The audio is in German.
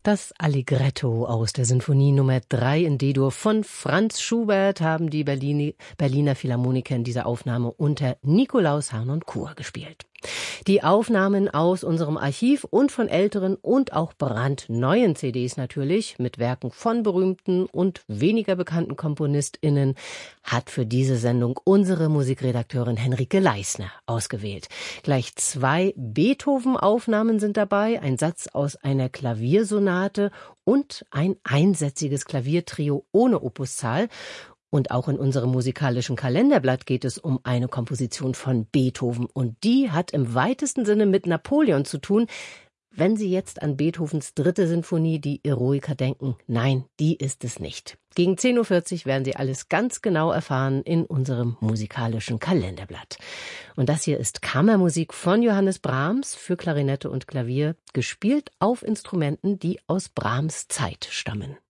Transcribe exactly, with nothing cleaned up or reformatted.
Das Allegretto aus der Sinfonie Nummer drei in D-Dur von Franz Schubert haben die Berlini, Berliner Philharmoniker in dieser Aufnahme unter Nikolaus Harnoncourt gespielt. Die Aufnahmen aus unserem Archiv und von älteren und auch brandneuen C Ds natürlich, mit Werken von berühmten und weniger bekannten KomponistInnen, hat für diese Sendung unsere Musikredakteurin Henrike Leisner ausgewählt. Gleich zwei Beethoven-Aufnahmen sind dabei, ein Satz aus einer Klaviersonate und ein einsätziges Klaviertrio ohne Opuszahl. Und auch in unserem musikalischen Kalenderblatt geht es um eine Komposition von Beethoven. Und die hat im weitesten Sinne mit Napoleon zu tun. Wenn Sie jetzt an Beethovens dritte Sinfonie, die Eroica, denken, nein, die ist es nicht. Gegen zehn Uhr vierzig werden Sie alles ganz genau erfahren in unserem musikalischen Kalenderblatt. Und das hier ist Kammermusik von Johannes Brahms für Klarinette und Klavier, gespielt auf Instrumenten, die aus Brahms Zeit stammen.